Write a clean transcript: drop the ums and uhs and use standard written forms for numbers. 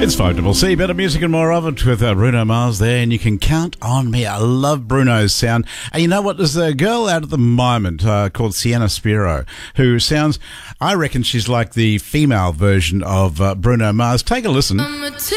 It's 5CC, better music and more of it with Bruno Mars there, and you can count on me. I love Bruno's sound. And you know what? There's a girl out at the moment called Sienna Spiro who sounds, I reckon she's like the female version of Bruno Mars. Take a listen.